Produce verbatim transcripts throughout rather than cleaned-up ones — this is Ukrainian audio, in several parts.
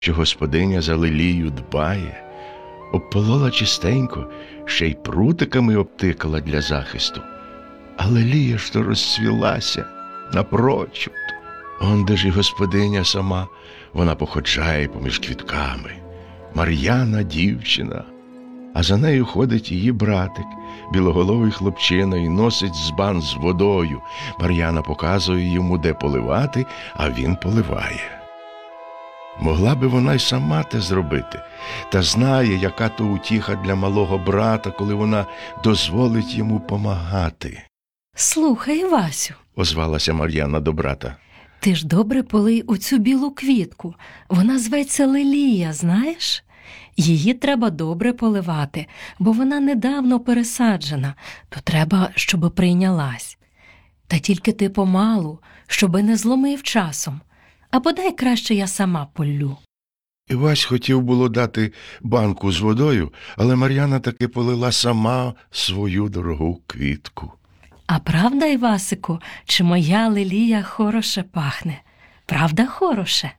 що господиня за лилію дбає, обполола чистенько, ще й прутиками обтикала для захисту. А лилія ж то розцвілася напрочуд. Онде ж і господиня сама, вона походжає поміж квітками. Мар'яна дівчина, а за нею ходить її братик, білоголовий хлопчина, і носить збан з водою. Мар'яна показує йому, де поливати, а він поливає. Могла би вона й сама те зробити, та знає, яка то утіха для малого брата, коли вона дозволить йому помагати. «Слухай, Васю», – озвалася Мар'яна до брата, – «ти ж добре полий оцю білу квітку. Вона зветься лилія, знаєш? Її треба добре поливати, бо вона недавно пересаджена, то треба, щоби прийнялась. Та тільки ти помалу, щоби не зломив часом. А подай краще я сама поллю». Івась хотів було дати банку з водою, але Мар'яна таки полила сама свою дорогу квітку. «А правда, Івасику, чи моя лилія хороше пахне? Правда, хороше?»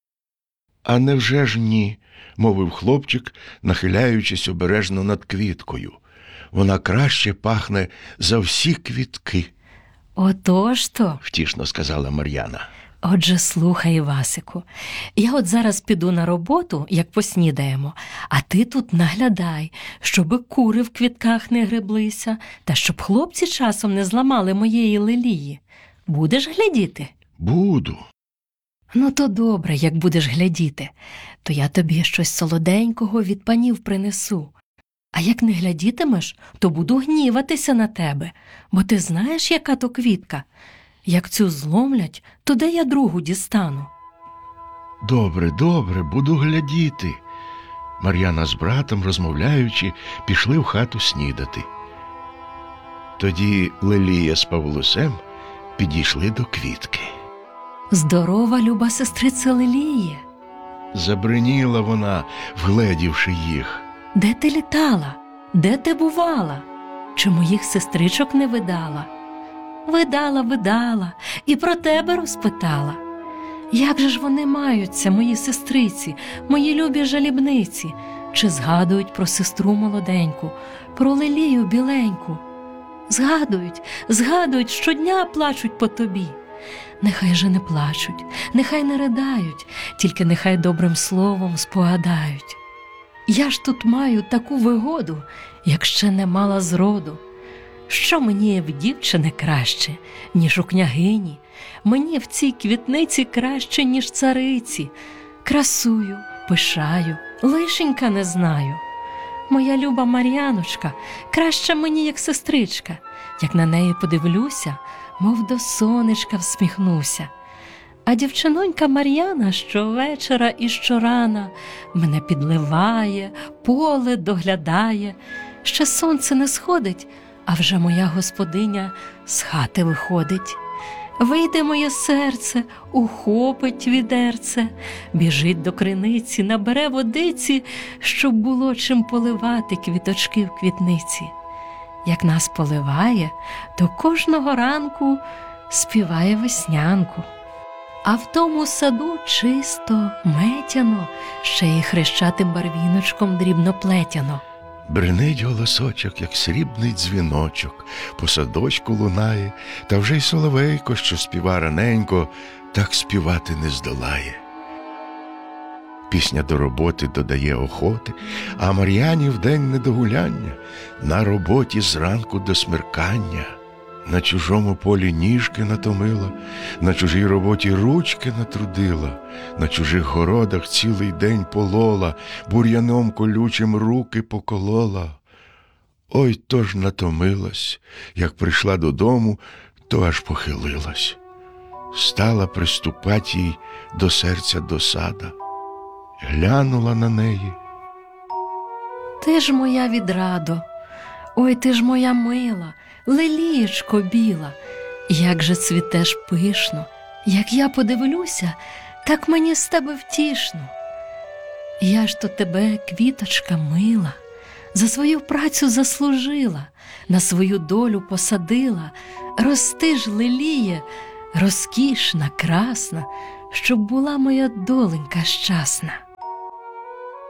«А невже ж ні?» – мовив хлопчик, нахиляючись обережно над квіткою. «Вона краще пахне за всі квітки». «Отож-то», – втішно сказала Мар'яна. «Отже, слухай, Івасику, я от зараз піду на роботу, як поснідаємо, а ти тут наглядай, щоби кури в квітках не греблися, та щоб хлопці часом не зламали моєї лилії. Будеш глядіти?» «Буду». «Ну, то добре, як будеш глядіти, то я тобі щось солоденького від панів принесу. А як не глядітимеш, то буду гніватися на тебе, бо ти знаєш, яка то квітка. Як цю зломлять, то де я другу дістану?» «Добре, добре, буду глядіти». Мар'яна з братом, розмовляючи, пішли в хату снідати. Тоді Лилія з Павлусем підійшли до квітки. «Здорова, люба сестрице Лиліє!» Забриніла вона, вгледівши їх. «Де ти літала? Де ти бувала? Чи моїх сестричок не видала?» «Видала, видала, і про тебе розпитала. Як же ж вони маються, мої сестриці, мої любі жалібниці? Чи згадують про сестру молоденьку, про лилію біленьку? Згадують, згадують, щодня плачуть по тобі. Нехай же не плачуть, нехай не riдають, тільки нехай добрим словом спогадають. Я ж тут маю таку вигоду, як ще не мала зроду. Що мені в дівчини краще, ніж у княгині? Мені в цій квітниці краще, ніж цариці. Красую, пишаю, лишенька не знаю. Моя люба Мар'яночка краща мені, як сестричка. Як на неї подивлюся, мов до сонечка всміхнуся. А дівчинонька Мар'яна щовечора і щорана мене підливає, поле доглядає. Ще сонце не сходить, а вже моя господиня з хати виходить. Вийде моє серце, ухопить відерце, біжить до криниці, набере водиці, щоб було чим поливати квіточки в квітниці. Як нас поливає, то кожного ранку співає веснянку. А в тому саду чисто, метяно, ще й хрещатим барвіночком дрібно плетяно. Бринить голосочок, як срібний дзвіночок, по садочку лунає, та вже й соловейко, що співа раненько, так співати не здолає. Пісня до роботи додає охоти, а Мар'яні вдень не до гуляння, на роботі зранку до смеркання. На чужому полі ніжки натомила, на чужій роботі ручки натрудила, на чужих городах цілий день полола, бур'яном колючим руки поколола. Ой, то ж натомилась, як прийшла додому, то аж похилилась. Стала приступать їй до серця досада, глянула на неї. «Ти ж моя відрадо, ой, ти ж моя мила, лилієчко біла, як же цвітеш пишно, як я подивлюся, так мені з тебе втішно. Я ж то тебе, квіточка мила, за свою працю заслужила, на свою долю посадила, рости ж, лиліє, розкішна, красна, щоб була моя доленька щасна».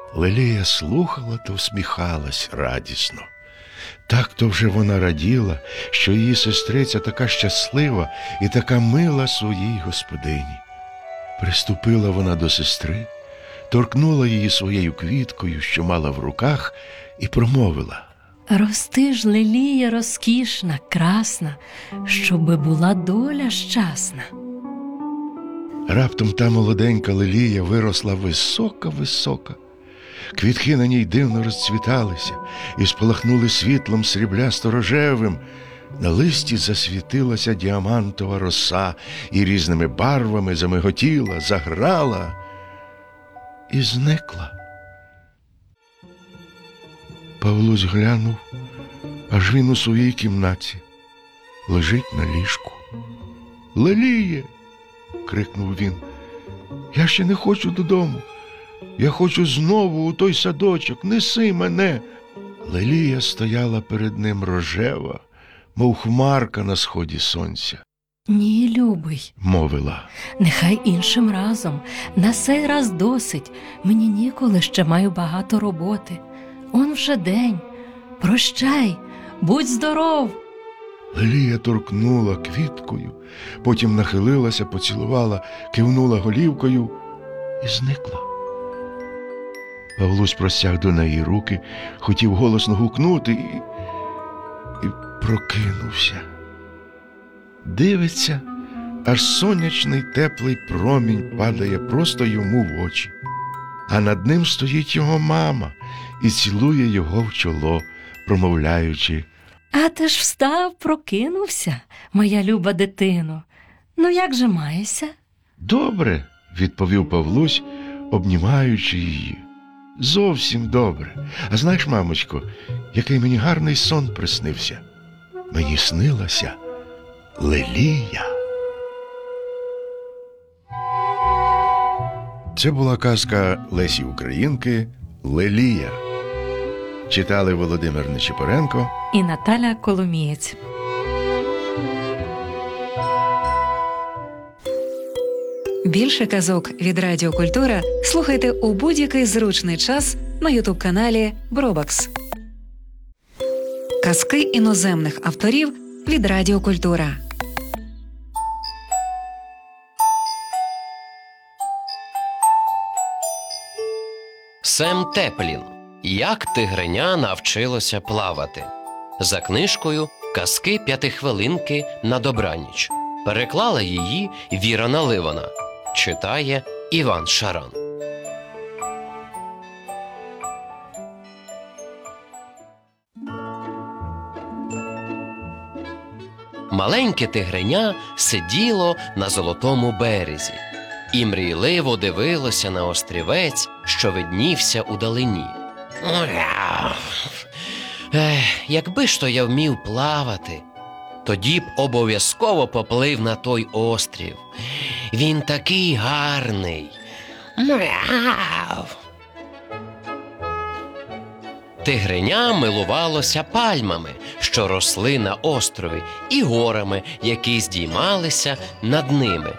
Лелія слухала та усміхалась радісно. Так то вже вона раділа, що її сестриця така щаслива і така мила своїй господині. Приступила вона до сестри, торкнула її своєю квіткою, що мала в руках, і промовила: «Рости ж, лелія розкішна, красна, щоби була доля щасна». Раптом та молоденька лелія виросла висока-висока. Квітки на ній дивно розцвіталися і спалахнули світлом сріблясто-рожевим. На листі засвітилася діамантова роса і різними барвами замиготіла, заграла і зникла. Павлусь глянув, аж він у своїй кімнаті лежить на ліжку. «Леліє!» – крикнув він. «Я ще не хочу додому. Я хочу знову у той садочок. Неси мене!» Лелія стояла перед ним рожева, мов хмарка на сході сонця. «Ні, любий», – мовила. «Нехай іншим разом. На сей раз досить. Мені ніколи, ще маю багато роботи. Он вже день. Прощай, будь здоров!» Лелія торкнула квіткою, потім нахилилася, поцілувала, кивнула голівкою і зникла. Павлусь простяг до неї руки, хотів голосно гукнути і, і прокинувся. Дивиться, аж сонячний теплий промінь падає просто йому в очі. А над ним стоїть його мама і цілує його в чоло, промовляючи: «А ти ж встав, прокинувся, моя люба дитино. Ну як же маєшся?» «Добре», – відповів Павлусь, обнімаючи її. «Зовсім добре. А знаєш, мамочко, який мені гарний сон приснився? Мені снилася Лелія». Це була казка Лесі Українки «Лелія». Читали Володимир Нечипоренко і Наталя Коломієць. Більше казок від Радіо Культура слухайте у будь-який зручний час на ютуб-каналі Бробакс. Казки іноземних авторів від Радіо Культура. Сем Теплін. Як тигреня навчилося плавати. За книжкою «Казки п'ятихвилинки на добраніч». Переклала її Віра Наливана. Читає Іван Шаран. Маленьке тигреня сиділо на золотому березі і мрійливо дивилося на острівець, що виднівся удалині. Ех, якби ж то я вмів плавати, тоді б обов'язково поплив на той острів. Він такий гарний. Тигреня милувалося пальмами, що росли на острові, і горами, які здіймалися над ними.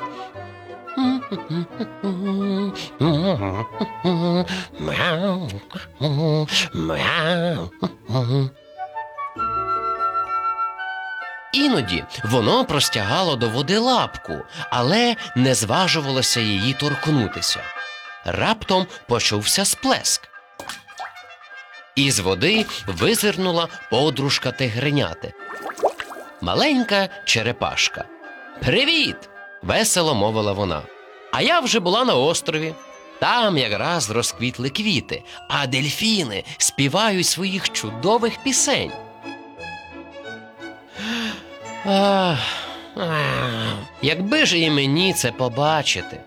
Іноді воно простягало до води лапку, але не зважувалося її торкнутися. Раптом почувся сплеск. Із води визирнула подружка тигреняти. Маленька черепашка. «Привіт!» – весело мовила вона. «А я вже була на острові. Там якраз розквітли квіти, а дельфіни співають своїх чудових пісень». Ах, ах, якби ж і мені це побачити.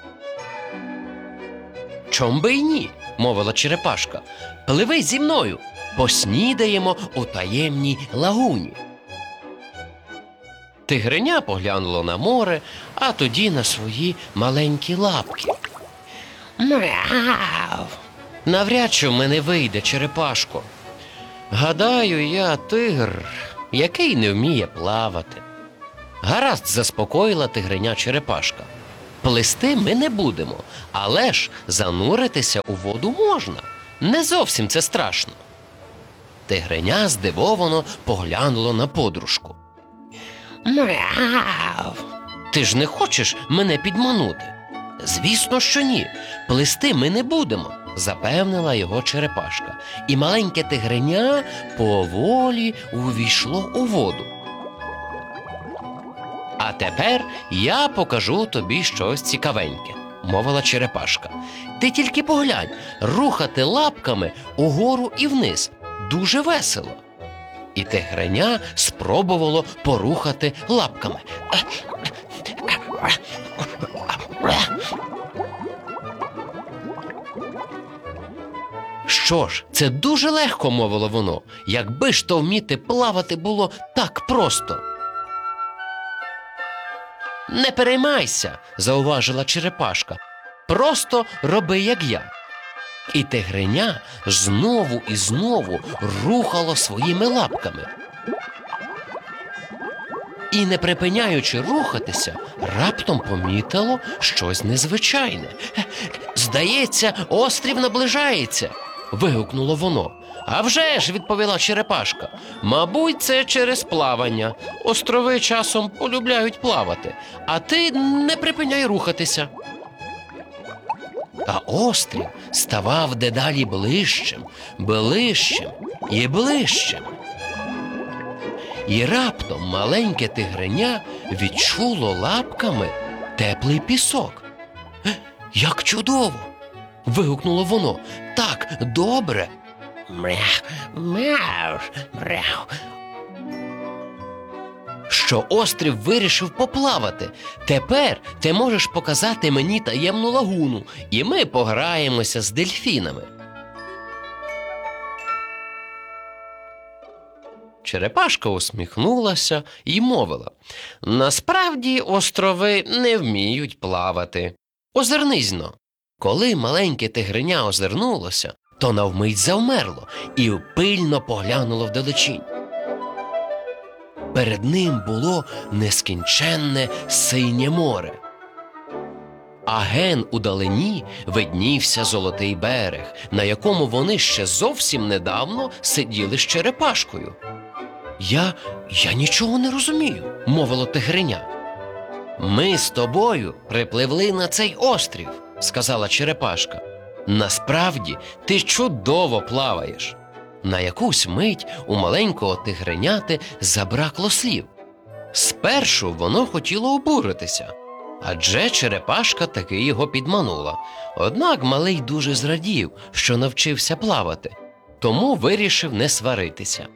«Чом би й ні?» – мовила черепашка. «Пливи зі мною, поснідаємо у таємній лагуні». Тигреня поглянуло на море, а тоді на свої маленькі лапки. «Мяу! Навряд чи в мене вийде, черепашко. Гадаю, я тигр, який не вміє плавати». «Гаразд», – заспокоїла тигреня черепашка. «Плисти ми не будемо, але ж зануритися у воду можна. не зовсім це страшно. Тигриня здивовано поглянуло на подружку. Мяу! Ти ж не хочеш мене підманути? Звісно, що ні. Плисти ми не будемо, запевнила його черепашка. І маленьке тигриня поволі увійшло у воду. А тепер я покажу тобі щось цікавеньке, мовила черепашка. Ти тільки поглянь, рухати лапками угору і вниз дуже весело. І тигриня спробувало порухати лапками. Що ж, це дуже легко, мовило воно. Якби ж то вміти плавати було так просто. Не переймайся, зауважила черепашка. Просто роби, як я. І тигриня знову і знову рухало своїми лапками. І, не припиняючи рухатися, раптом помітило щось незвичайне. «Здається, острів наближається!» – вигукнуло воно. «А вже ж!» – відповіла черепашка. «Мабуть, це через плавання. Острови часом полюбляють плавати, а ти не припиняй рухатися». А острів ставав дедалі ближчим, ближчим і ближчим. І раптом маленьке тигриня відчуло лапками теплий пісок. «Як чудово!» – вигукнуло воно. «Так добре!» «Мряу, мряу, мряу!» Що острів вирішив поплавати. «Тепер ти можеш показати мені таємну лагуну, і ми пограємося з дельфінами». Черепашка усміхнулася і мовила: «Насправді острови не вміють плавати. Озирнись-но». Коли маленьке тигриня озирнулося, то навмить завмерло і пильно поглянуло вдалечінь. Перед ним було нескінченне синє море. А ген удалині виднівся золотий берег, на якому вони ще зовсім недавно сиділи з черепашкою. Я, я нічого не розумію, мовило тигриня. Ми з тобою припливли на цей острів, сказала черепашка. Насправді ти чудово плаваєш. На якусь мить у маленького тигреняти забракло слів. Спершу воно хотіло обуритися, адже черепашка таки його підманула. Однак малий дуже зрадів, що навчився плавати, тому вирішив не сваритися.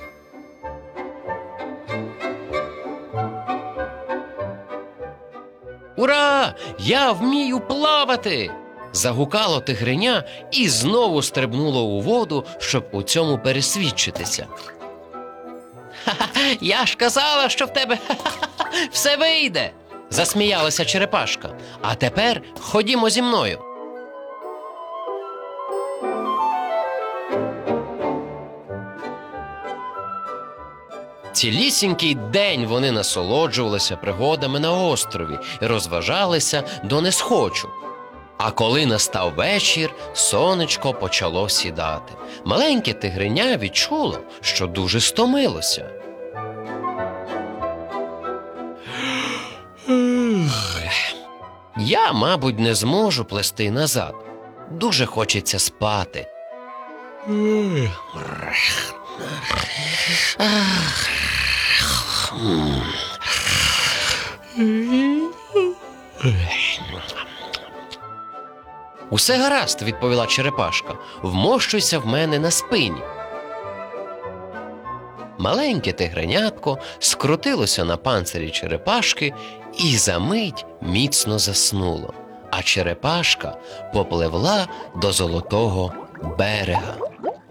«Ура! Я вмію плавати!» – загукало тигриня і знову стрибнуло у воду, щоб у цьому пересвідчитися. «Ха-ха! Я ж казала, що в тебе ха-ха, все вийде!» – засміялася черепашка. «А тепер ходімо зі мною!» Цілісінький день вони насолоджувалися пригодами на острові і розважалися до несхочу. А коли настав вечір, сонечко почало сідати. Маленьке тигриня відчуло, що дуже стомилося. Я, мабуть, не зможу плисти назад. Дуже хочеться спати. «Усе гаразд», – відповіла черепашка, – «вмощуйся в мене на спині». Маленьке тигренятко скрутилося на панцирі черепашки і за мить міцно заснуло, а черепашка попливла до золотого берега.